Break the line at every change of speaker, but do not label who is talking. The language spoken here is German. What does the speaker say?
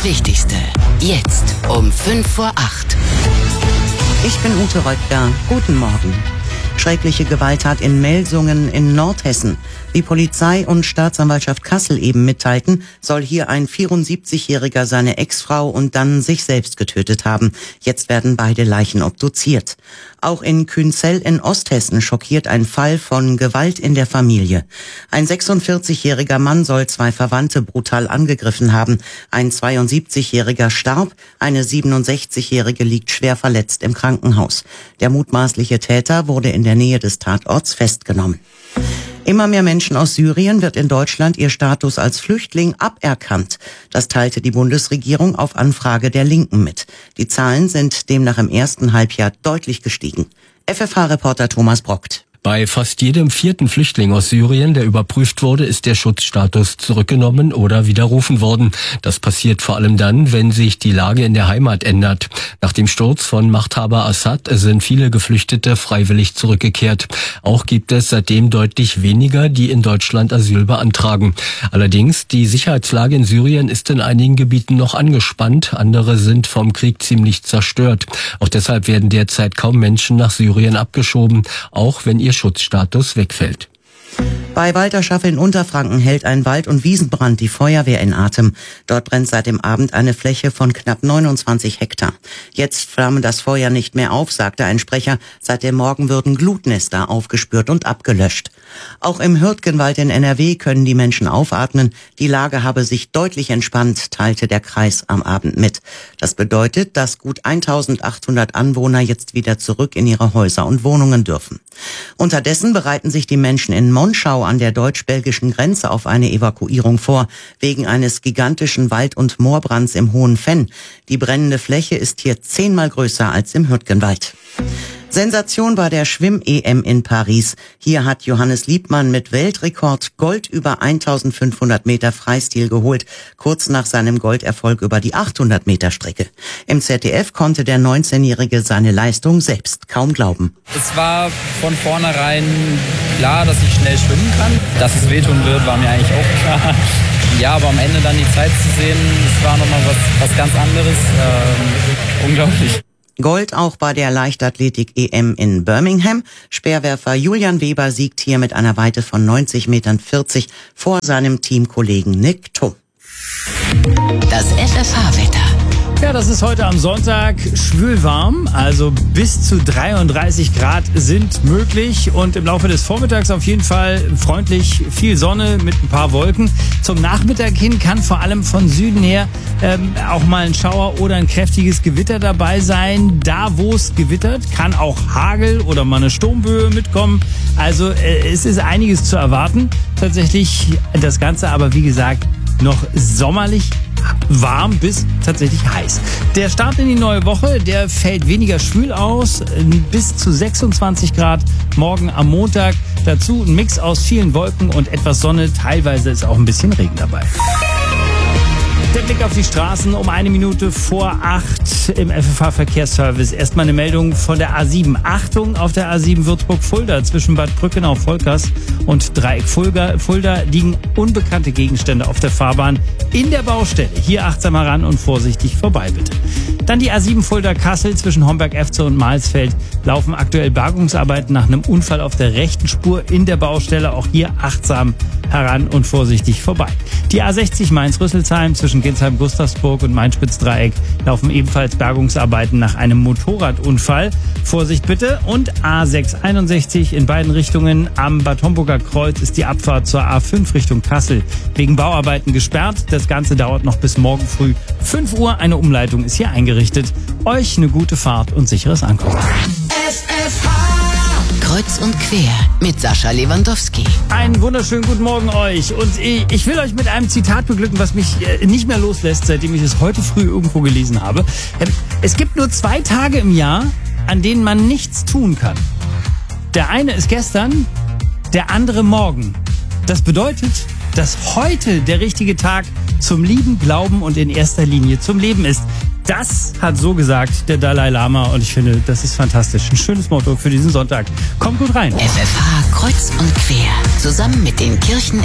Wichtigste. Jetzt um 7:55.
Ich bin Ute Reuter. Guten Morgen. Schreckliche Gewalttat in Melsungen in Nordhessen. Wie Polizei und Staatsanwaltschaft Kassel eben mitteilten, soll hier ein 74-Jähriger seine Ex-Frau und dann sich selbst getötet haben. Jetzt werden beide Leichen obduziert. Auch in Künzell in Osthessen schockiert ein Fall von Gewalt in der Familie. Ein 46-jähriger Mann soll zwei Verwandte brutal angegriffen haben. Ein 72-jähriger starb, eine 67-jährige liegt schwer verletzt im Krankenhaus. Der mutmaßliche Täter wurde in der Nähe des Tatorts festgenommen. Immer mehr Menschen aus Syrien wird in Deutschland ihr Status als Flüchtling aberkannt. Das teilte die Bundesregierung auf Anfrage der Linken mit. Die Zahlen sind demnach im ersten Halbjahr deutlich gestiegen. FFH-Reporter Thomas Brockt.
Bei fast jedem vierten Flüchtling aus Syrien, der überprüft wurde, ist der Schutzstatus zurückgenommen oder widerrufen worden. Das passiert vor allem dann, wenn sich die Lage in der Heimat ändert. Nach dem Sturz von Machthaber Assad sind viele Geflüchtete freiwillig zurückgekehrt. Auch gibt es seitdem deutlich weniger, die in Deutschland Asyl beantragen. Allerdings, die Sicherheitslage in Syrien ist in einigen Gebieten noch angespannt. Andere sind vom Krieg ziemlich zerstört. Auch deshalb werden derzeit kaum Menschen nach Syrien abgeschoben, auch wenn ihr Schutzstatus wegfällt.
Bei Walterschaff in Unterfranken hält ein Wald- und Wiesenbrand die Feuerwehr in Atem. Dort brennt seit dem Abend eine Fläche von knapp 29 Hektar. Jetzt flamme das Feuer nicht mehr auf, sagte ein Sprecher. Seit dem Morgen würden Glutnester aufgespürt und abgelöscht. Auch im Hürtgenwald in NRW können die Menschen aufatmen. Die Lage habe sich deutlich entspannt, teilte der Kreis am Abend mit. Das bedeutet, dass gut 1800 Anwohner jetzt wieder zurück in ihre Häuser und Wohnungen dürfen. Unterdessen bereiten sich die Menschen in Monschau an der deutsch-belgischen Grenze auf eine Evakuierung vor, wegen eines gigantischen Wald- und Moorbrands im Hohen Venn. Die brennende Fläche ist hier 10-mal größer als im Hürtgenwald. Sensation bei der Schwimm-EM in Paris. Hier hat Johannes Liebmann mit Weltrekord Gold über 1500 Meter Freistil geholt, kurz nach seinem Golderfolg über die 800 Meter Strecke. Im ZDF konnte der 19-Jährige seine Leistung selbst kaum glauben.
Es war von vornherein klar, dass ich schnell schwimmen kann. Dass es wehtun wird, war mir eigentlich auch klar. Ja, aber am Ende dann die Zeit zu sehen, es war nochmal was ganz anderes. Unglaublich.
Gold auch bei der Leichtathletik-EM in Birmingham. Speerwerfer Julian Weber siegt hier mit einer Weite von 90,40 Metern vor seinem Teamkollegen Nick Thum.
Das FFH-Wetter.
Ja, das ist heute am Sonntag schwülwarm, also bis zu 33 Grad sind möglich und im Laufe des Vormittags auf jeden Fall freundlich, viel Sonne mit ein paar Wolken. Zum Nachmittag hin kann vor allem von Süden her auch mal ein Schauer oder ein kräftiges Gewitter dabei sein. Da, wo es gewittert, kann auch Hagel oder mal eine Sturmböe mitkommen. Also es ist einiges zu erwarten. Tatsächlich das Ganze aber, wie gesagt, noch sommerlich, warm bis tatsächlich heiß. Der Start in die neue Woche, der fällt weniger schwül aus, bis zu 26 Grad morgen am Montag. Dazu ein Mix aus vielen Wolken und etwas Sonne, teilweise ist auch ein bisschen Regen dabei. Der Blick auf die Straßen um 1:01 im FFH-Verkehrsservice. Erstmal eine Meldung von der A7. Achtung, auf der A7 Würzburg-Fulda zwischen Bad Brückenau-Volkers und Dreieck Fulda liegen unbekannte Gegenstände auf der Fahrbahn in der Baustelle. Hier achtsam heran und vorsichtig vorbei, bitte. Dann die A7 Fulda-Kassel zwischen Homberg-Efze und Mahlsfeld laufen aktuell Bergungsarbeiten nach einem Unfall auf der rechten Spur in der Baustelle. Auch hier achtsam heran und vorsichtig vorbei. Die A60 Mainz-Rüsselsheim zwischen Ginsheim-Gustavsburg und Main-Spitz-Dreieck laufen ebenfalls Bergungsarbeiten nach einem Motorradunfall. Vorsicht bitte. Und A661 in beiden Richtungen am Bad Homburger Kreuz ist die Abfahrt zur A5 Richtung Kassel wegen Bauarbeiten gesperrt. Das Ganze dauert noch bis morgen früh 5 Uhr. Eine Umleitung ist hier eingerichtet. Euch eine gute Fahrt und sicheres Ankommen.
Kreuz und quer mit Sascha Lewandowski.
Einen wunderschönen guten Morgen euch. Und ich will euch mit einem Zitat beglücken, was mich nicht mehr loslässt, seitdem ich es heute früh irgendwo gelesen habe. Es gibt nur 2 Tage im Jahr, an denen man nichts tun kann. Der eine ist gestern, der andere morgen. Das bedeutet, dass heute der richtige Tag zum Lieben, Glauben und in erster Linie zum Leben ist. Das hat so gesagt der Dalai Lama und ich finde, das ist fantastisch. Ein schönes Motto für diesen Sonntag. Kommt gut rein.
FFH Kreuz und quer. Zusammen mit den Kirchen